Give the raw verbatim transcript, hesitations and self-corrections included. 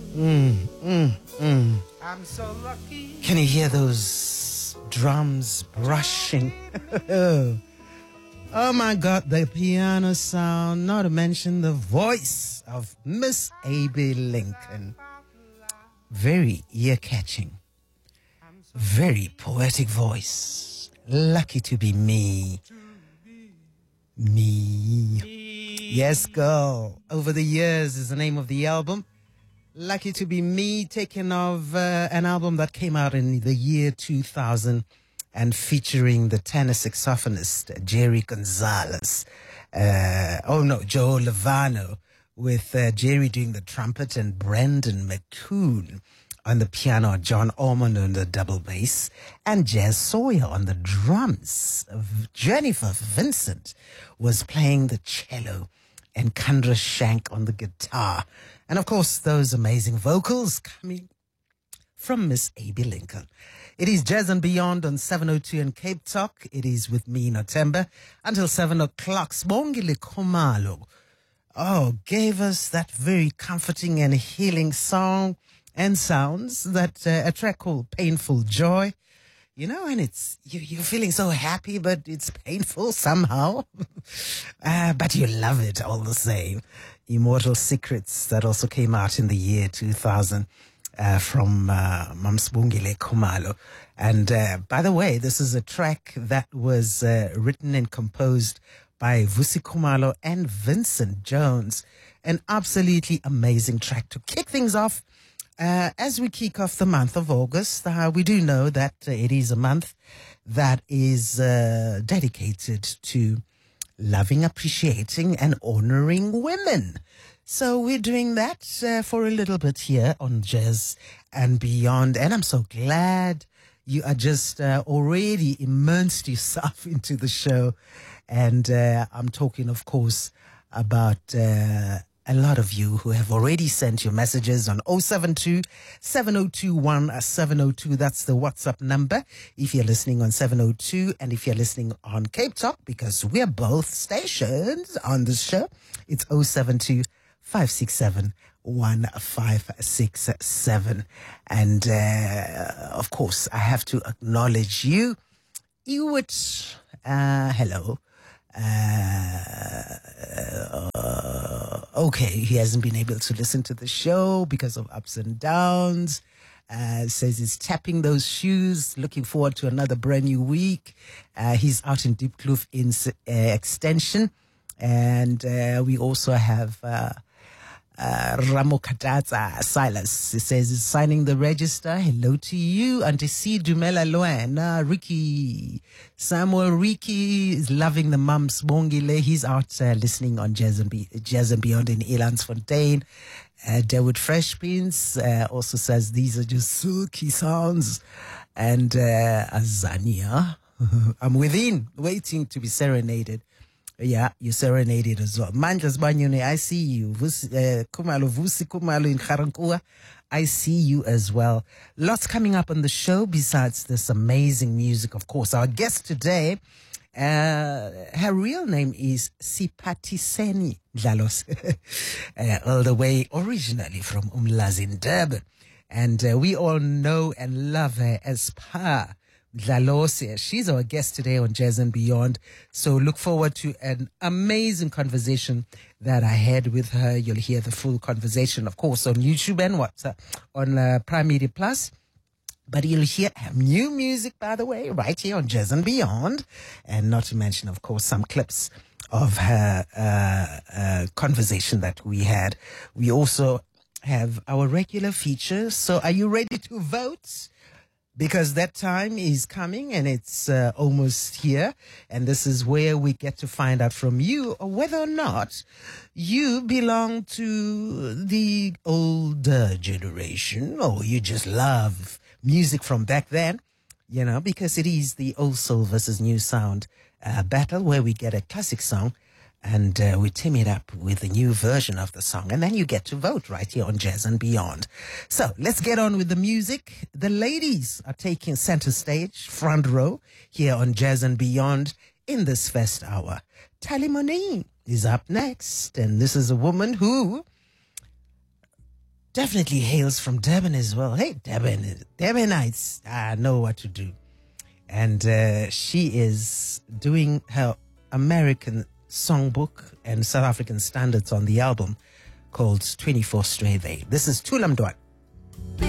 Mm, mm, mm. I'm so lucky. Can you hear those drums brushing? Oh my God, the piano sound, not to mention the voice of Miss Abbey Lincoln. Very ear-catching, very poetic voice. Lucky to be me. Me. Yes, girl. Over the Years is the name of the album. Lucky to be me, taking of uh, an album that came out in the year two thousand and featuring the tenor saxophonist Jerry Gonzalez. Uh, oh no, Joe Lovano, with uh, Jerry doing the trumpet and Brendan McCoon on the piano, John Ormond on the double bass, and Jazz Sawyer on the drums. Jennifer Vincent was playing the cello, and Kandra Shank on the guitar. And of course, those amazing vocals coming from Miss Abbey Lincoln. It is Jazz and Beyond on seven oh two and Cape Talk. It is with me, Notemba, until seven o'clock. Sibongile Khumalo, oh, gave us that very comforting and healing song and sounds, that uh, a track called Painful Joy. You know, and it's, you, you're feeling so happy, but it's painful somehow. uh, but you love it all the same. Immortal Secrets, that also came out in the year two thousand uh, from uh, Mamsbungile Khumalo. And uh, by the way, this is a track that was uh, written and composed by Vusi Khumalo and Vincent Jones. An absolutely amazing track to kick things off. Uh, as we kick off the month of August, uh, we do know that uh, it is a month that is uh, dedicated to loving, appreciating, and honoring women. So we're doing that uh, for a little bit here on Jazz and Beyond. And I'm so glad you are just uh, already immersed yourself into the show. And uh, I'm talking, of course, about Uh, a lot of you who have already sent your messages on oh seven two, seven oh two, one seven oh two. That's the WhatsApp number if you're listening on seven oh two, and if you're listening on Cape Talk, because we're both stations on the show, it's oh seven two, five six seven, one five six seven. And uh, of course, I have to acknowledge you. Ewart, uh, hello. Uh, uh, okay, he hasn't been able to listen to the show because of ups and downs. Uh, says he's tapping those shoes, looking forward to another brand new week. Uh, he's out in Diepkloof in uh, Extension. And uh, we also have uh, uh, Ramokatata Silas. He says he's signing the register. Hello to you. Auntie C. Dumela Loana, Ricky. Samuel Ricky is loving the mums Bongile. He's out uh, listening on Jazz and, Be- Jazz and Beyond in Elandsfontein. Uh, David Freshbeans uh, also says these are just silky sounds. And uh, Azania, I'm within, waiting to be serenaded. Yeah, you serenaded as well. Mandlas Banyone, I see you. Vusi, uh, Khumalo, Vusi Khumalo in Garankuwa, I see you as well. Lots coming up on the show besides this amazing music, of course. Our guest today, uh, her real name is Sipatiseni Dlalos, uh, all the way originally from Umlazi in Durban. And uh, we all know and love her as Pa Dlalose. She's our guest today on Jazz and Beyond. So look forward to an amazing conversation that I had with her. You'll hear the full conversation, of course, on YouTube and what's uh, on uh, Prime Media Plus. But you'll hear new music, by the way, right here on Jazz and Beyond. And not to mention, of course, some clips of her uh, uh, conversation that we had. We also have our regular features. So are you ready to vote? Because that time is coming and it's uh, almost here. And this is where we get to find out from you whether or not you belong to the older generation or you just love music from back then, you know, because it is the old soul versus new sound uh, battle where we get a classic song and uh, we team it up with a new version of the song. And then you get to vote right here on Jazz and Beyond. So let's get on with the music. The ladies are taking center stage, front row, here on Jazz and Beyond in this first hour. Tali Moni is up next. And this is a woman who definitely hails from Durban as well. Hey, Durban, Durbanites, I know what to do. And uh, she is doing her American songbook and South African standards on the album called twenty-four Stray Day. This is Thulamdwan.